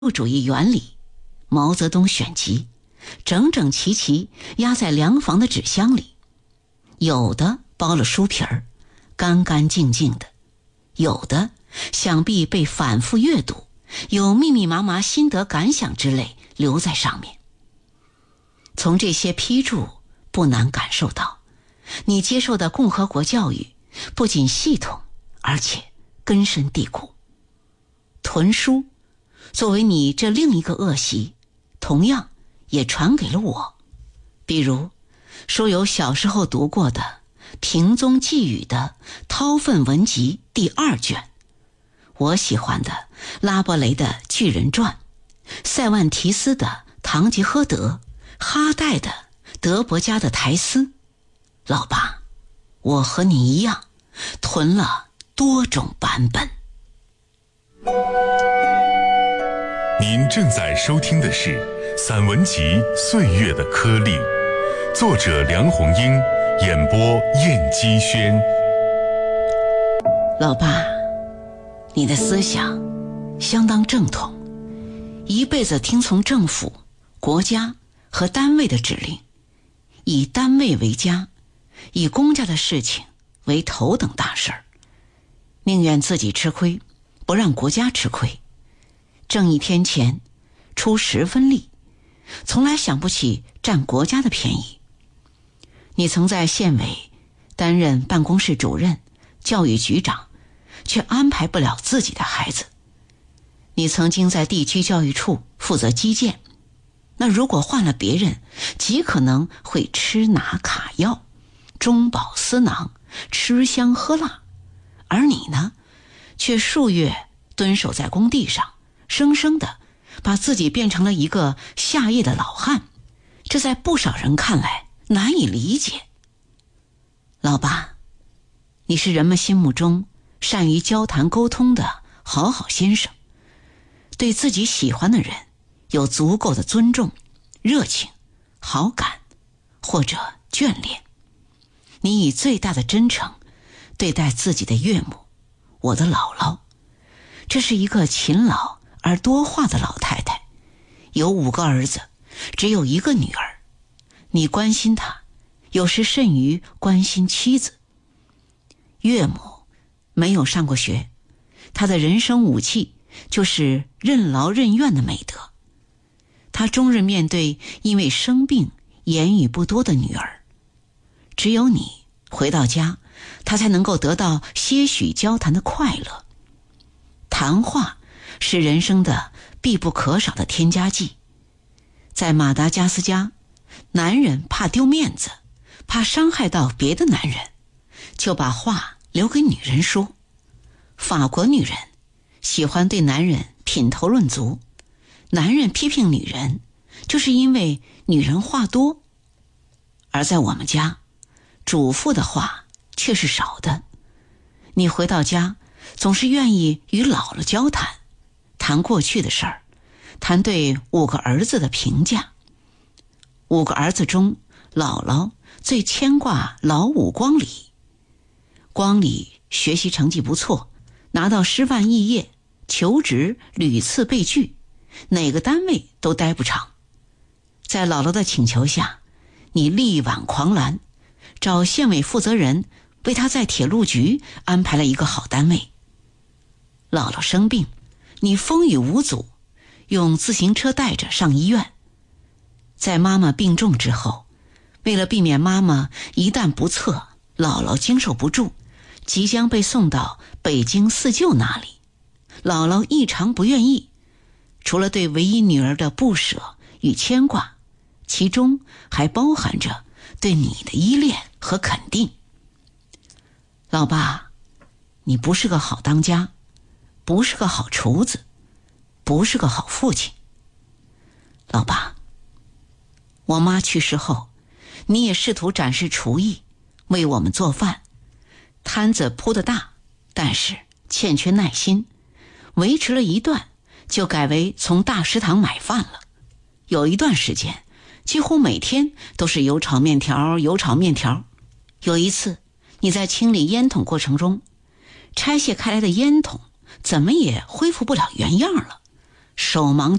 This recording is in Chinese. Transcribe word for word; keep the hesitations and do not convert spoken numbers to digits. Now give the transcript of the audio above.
主义原理、毛泽东选集，整整齐齐压在粮房的纸箱里，有的包了书皮儿，干干净净的，有的想必被反复阅读，有密密麻麻心得感想之类留在上面。从这些批注不难感受到，你接受的共和国教育不仅系统，而且根深蒂固。囤书作为你这另一个恶习，同样也传给了我。比如说有小时候读过的平宗寄语的韬奋文集第二卷，我喜欢的拉伯雷的巨人传，塞万提斯的堂吉诃德，哈代的德伯家的苔丝。老爸，我和你一样囤了多种版本。 您正在收听的是散文集《岁月的颗粒》，作者梁鸿英，演播燕姬轩。 老爸，你的思想相当正统，一辈子听从政府、国家和单位的指令，以单位为家，以公家的事情为头等大事儿，宁愿自己吃亏，不让国家吃亏。挣一天钱，出十分力，从来想不起占国家的便宜。你曾在县委担任办公室主任、教育局长，却安排不了自己的孩子。你曾经在地区教育处负责基建，那如果换了别人，极可能会吃拿卡药，中饱私囊，吃香喝辣。而你呢，却数月蹲守在工地上，生生的把自己变成了一个下业的老汉，这在不少人看来难以理解。老爸，你是人们心目中善于交谈沟通的好好先生，对自己喜欢的人有足够的尊重、热情、好感或者眷恋。你以最大的真诚对待自己的岳母，我的姥姥。这是一个勤劳而多话的老太太，有五个儿子，只有一个女儿。你关心她，有时甚于关心妻子。岳母没有上过学，她的人生武器就是任劳任怨的美德。她终日面对因为生病言语不多的女儿，只有你回到家，她才能够得到些许交谈的快乐。谈话是人生的必不可少的添加剂。在马达加斯加，男人怕丢面子，怕伤害到别的男人，就把话留给女人说。法国女人喜欢对男人品头论足，男人批评女人，就是因为女人话多。而在我们家，主妇的话却是少的。你回到家总是愿意与姥姥交谈，谈过去的事儿，谈对五个儿子的评价。五个儿子中，姥姥最牵挂老五光礼。光礼学习成绩不错，拿到师范肄业，求职屡次被拒，哪个单位都待不长。在姥姥的请求下，你力挽狂澜，找县委负责人为他在铁路局安排了一个好单位。姥姥生病，你风雨无阻，用自行车带着上医院。在妈妈病重之后，为了避免妈妈一旦不测，姥姥经受不住，即将被送到北京四舅那里，姥姥异常不愿意，除了对唯一女儿的不舍与牵挂，其中还包含着对你的依恋和肯定。老爸，你不是个好当家，不是个好厨子，不是个好父亲。老爸，我妈去世后，你也试图展示厨艺，为我们做饭。摊子铺得大，但是欠缺耐心，维持了一段就改为从大食堂买饭了。有一段时间几乎每天都是油炒面条，油炒面条。有一次你在清理烟筒过程中，拆卸开来的烟筒怎么也恢复不了原样了， 手忙